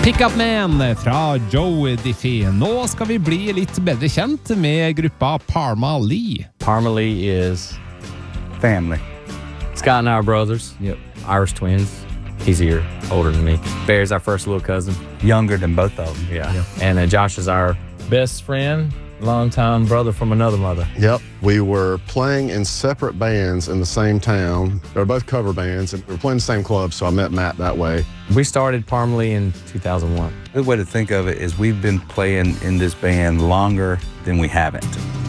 Pickup Man fra Joe Diffie. Nå skal vi bli litt bedre kjent med gruppa Parma Lee. Parma Lee is family. Scott and I are brothers. Yep. Irish twins. He's a year older than me. Barry's our first little cousin. Younger than both of them. Yeah. And Josh is our best friend, longtime brother from another mother. Yep. We were playing in separate bands in the same town. They were both cover bands, and we were playing the same club, so I met Matt that way. We started Parma Lee in 2001. The way to think of it is we've been playing in this band longer than we haven't.